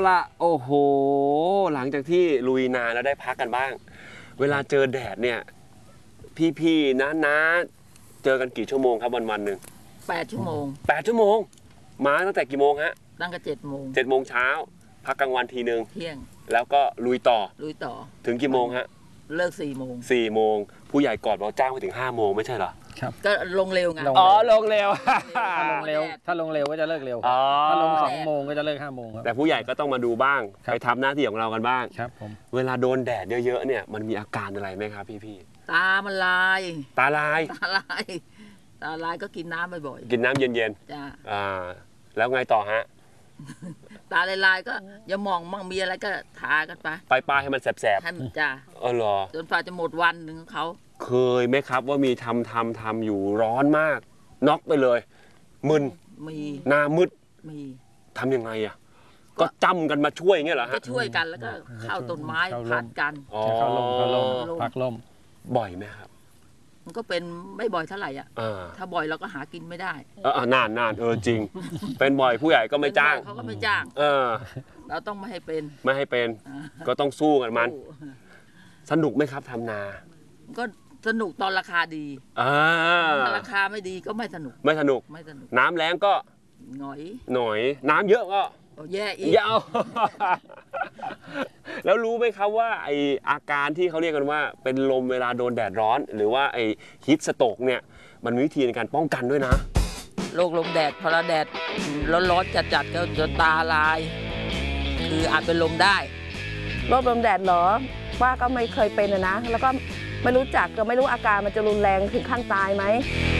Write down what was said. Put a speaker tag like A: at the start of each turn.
A: ละโอ้โหหลังจากที่ลุยนาแล้วได้พักกันบ้างเวลาเจอแดดเนี่ยพี่ๆนะเจอกันกี่ชั่วโมงครับวันหนึ่ง
B: 8 ชั่วโมง
A: 8 ชั่วโมงมาตั้งแต่กี่โมงฮะ
B: ตั้งแต่7 โมง
A: 7 โมงเช้าพักกลางวันทีนึง
B: เที่ยง
A: แล้วก็ลุยต่อถึงกี่โมงฮะ
B: เลิก4 โมง
A: 4 โมงผู้ใหญ่ก่อนเราจ้างไปถึง5 โมงไม่ใช่เหรอ
C: ครับ
B: ก็ลงเร็วไง
A: อ๋อลงเร็ว
C: ถ้าลงเร็วก็จะเลิกเร็วถ้าลง2 โมงก็จะเลิก5 โมงครับ
A: แต่ผู้ใหญ่ก็ต้องมาดูบ้างไปทำหน้าที่ของเรากันบ้าง
C: ครับผม
A: เวลาโดนแดดเยอะๆเนี่ยมันมีอาการอะไรไหมครับพี่
B: ตามันลาย
A: ตาลาย
B: ก็กินน้ำบ่อย
A: ๆกินน้ำเย็น
B: ๆจ้า
A: แล้วไงต่อฮะ
B: ตาลายก็อย่ามองมั่งมีอะไรก็ทากันไป
A: ป้ายให้มันแสบ
B: ๆให้มันจ้า
A: เหรอ
B: จนฝ่าจะหมดวันหนึ่งของเขา
A: เคยไหมครับว่ามีทำอยู่ร้อนมากน็อกไปเลยมึน
B: มี
A: หน้ามืด
B: มี
A: ทำยังไงอ่ะก็จำกันมาช่วยอย่างเงี้ยเหรอฮะ
B: ก็ช่วยกันแล้วก็เข้าต้นไม้พัดกัน
C: เข้าลมพักลม
A: บ่อยไหมครับ
B: มันก็เป็นไม่บ่อยเท่าไหร่อ่ะถ้าบ่อยเราก็หากินไม่ได้
A: นานจริงเป็นบ่อยผู้ใหญ่ก็ไม่จ้าง
B: เขาก็ไม่จ้างเราต้องไม่ให้เป็น
A: ก็ต้องสู้กันมันสนุกไหมครับทำนา
B: ก็สนุกตอนราคาดีถ้าราคาไม่ดีก็ไม่สนุกน้ำแล้งก็หน่อยน้ำเยอะก็แย่อีก
A: แล้วรู้ไหมครับว่าไออาการที่เขาเรียกกันว่าเป็นลมเวลาโดนแดดร้อนหรือว่าไอฮีทสโตรกเนี่ยมันมีวิธีในการป้องกันด้วยนะ
B: โรคลมแดดพอแดดร้อนจัดก็จะตาลายคืออาจเป็นลมได้
D: โรคลมแดดเหรอว่าก็ไม่เคยเป็นนะแล้วก็ไม่รู้จักก็ไม่รู้อาการมันจะรุนแรงถึงขั้นตายไหม